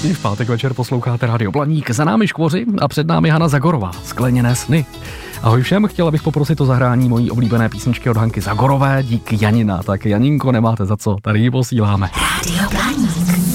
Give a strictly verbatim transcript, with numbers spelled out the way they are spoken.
Krásný v pátek večer posloucháte Radio Blaník. Za námi Škvoři a před námi Hana Zagorová. Skleněné sny. Ahoj všem, chtěla bych poprosit o zahrání mojí oblíbené písničky od Hanky Zagorové díky Janina. Tak Janinko, nemáte za co, tady ji posíláme. Radio Blaník.